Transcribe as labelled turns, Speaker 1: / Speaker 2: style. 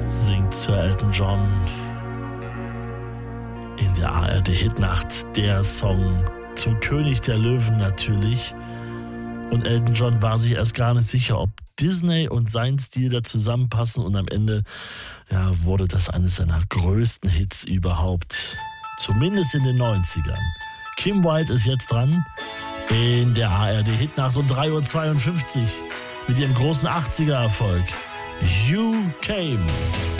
Speaker 1: singt Sir Elton John in der ARD-Hitnacht, der Song zum König der Löwen natürlich. Und Elton John war sich erst gar nicht sicher, ob Disney und sein Stil da zusammenpassen, und am Ende wurde das eines seiner größten Hits überhaupt, zumindest in den 90ern. Kim Wilde ist jetzt dran in der ARD-Hitnacht um 3:52 Uhr mit ihrem großen 80er-Erfolg You Came.